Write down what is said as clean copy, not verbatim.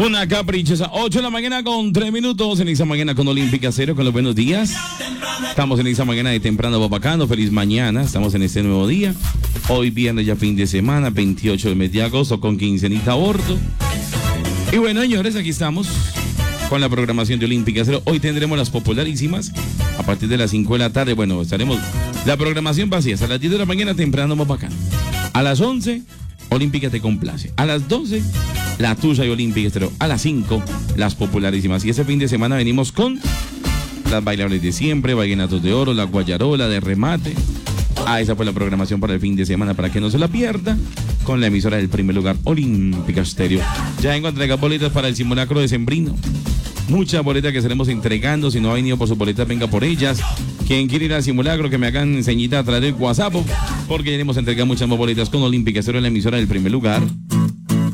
Una caprichosa 8 de la mañana con 3 minutos en esa mañana con Olímpica Cero, con los buenos días. Estamos en esa mañana de temprano bacano, feliz mañana, estamos en este nuevo día. Hoy viernes ya fin de semana, 28 del mes de agosto con quincenita aborto. Y bueno, señores, aquí estamos con la programación de Olímpica Cero. Hoy tendremos las popularísimas a partir de las 5 de la tarde. Bueno, estaremos, la programación vacía hasta las 10 de la mañana temprano bacano. A las 11, Olímpica te complace. A las 12, la tuya y Olímpica Estéreo. A las 5, las popularísimas. Y ese fin de semana venimos con las bailables de siempre, vallenatos de oro, la guayarola de remate. Esa fue la programación para el fin de semana, para que no se la pierda, con la emisora del primer lugar, Olímpica Estéreo. Ya vengo a entregar boletas para el simulacro de Sembrino. Muchas boletas que estaremos entregando. Si no ha venido por sus boletas, venga por ellas. Quien quiere ir al simulacro, que me hagan ceñita a través del WhatsApp, porque ya iremos a entregar muchas más boletas con Olímpica Estéreo en la emisora del primer lugar.